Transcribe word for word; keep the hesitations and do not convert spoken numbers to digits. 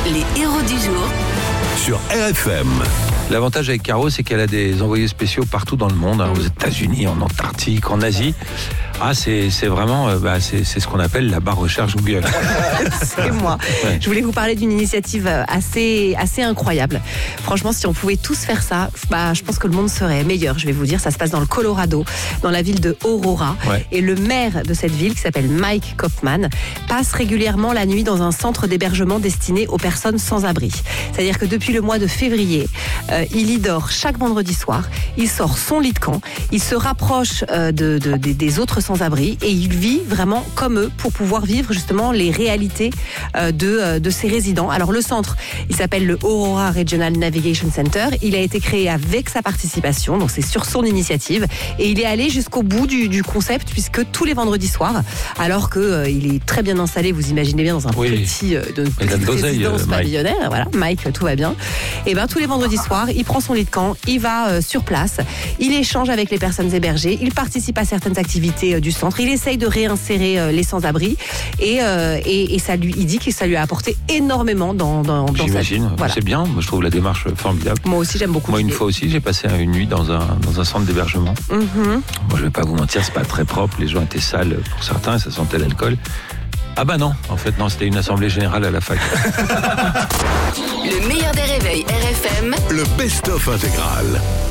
Les héros du jour sur R F M. L'avantage avec Caro, c'est qu'elle a des envoyés spéciaux partout dans le monde, hein, aux États-Unis, en Antarctique, en Asie. Ah, c'est, c'est vraiment, euh, bah, c'est, c'est ce qu'on appelle la barre recherche Google. C'est moi. Ouais. Je voulais vous parler d'une initiative assez, assez incroyable. Franchement, si on pouvait tous faire ça, bah, je pense que le monde serait meilleur. Je vais vous dire, ça se passe dans le Colorado, dans la ville de Aurora. Ouais. Et le maire de cette ville, qui s'appelle Mike Kaufman, passe régulièrement la nuit dans un centre d'hébergement destiné aux personnes sans abri. C'est-à-dire que depuis le mois de février, euh, il y dort chaque vendredi soir. Il sort son lit de camp. Il se rapproche euh, de, de, de, des autres sans-abri et il vit vraiment comme eux pour pouvoir vivre justement les réalités euh, de, euh, de ses résidents. Alors le centre, il s'appelle le Aurora Regional Navigation Center. Il a été créé avec sa participation, donc c'est sur son initiative. Et il est allé jusqu'au bout du, du concept puisque tous les vendredis soirs, alors qu'il euh, est très bien installé, vous imaginez bien dans un Oui. petit, euh, de, Il a de petite l'oseille, résidence euh, Mike. pavillonnaire. Voilà, Mike, tout va bien. Et ben tous les vendredis soirs, il prend son lit de camp, il va euh, sur place, il échange avec les personnes hébergées, il participe à certaines activités euh, du centre, il essaye de réinsérer euh, les sans-abri et, euh, et, et ça lui, il dit que ça lui a apporté énormément dans, dans, dans sa vie. J'imagine. Voilà. C'est bien. Moi, je trouve la démarche formidable. Moi aussi, j'aime beaucoup. Moi, une l'idée. fois aussi, j'ai passé une nuit dans un, dans un centre d'hébergement. Mhm. Moi, je vais pas vous mentir, c'est pas très propre. Les gens étaient sales pour certains, ça sentait l'alcool. Ah bah non, en fait, non, c'était une assemblée générale à la fac. Le meilleur des réveils R F M, Le best-of intégral.